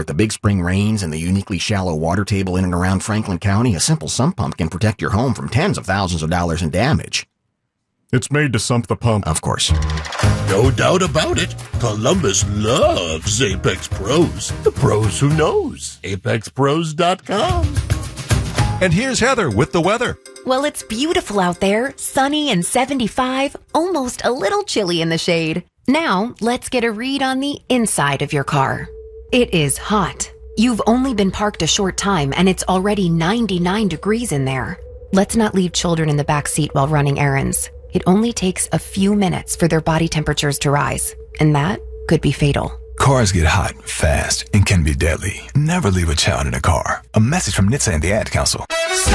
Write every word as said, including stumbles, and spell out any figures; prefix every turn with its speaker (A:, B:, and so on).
A: with the big spring rains and the uniquely shallow water table in and around Franklin County, a simple sump pump can protect your home from tens of thousands of dollars in damage.
B: It's made to sump the pump.
A: Of course.
C: No doubt about it. Columbus loves Apex Pros. The pros who knows. Apex Pros dot com.
D: And here's Heather with the weather.
E: Well, it's beautiful out there, sunny and seventy-five, almost a little chilly in the shade. Now, let's get a read on the inside of your car. It is hot. You've only been parked a short time and it's already ninety-nine degrees in there. Let's not leave children in the back seat while running errands. It only takes a few minutes for their body temperatures to rise, and that could be fatal.
F: Cars get hot, fast, and can be deadly. Never leave a child in a car. A message from N H T S A and the Ad Council.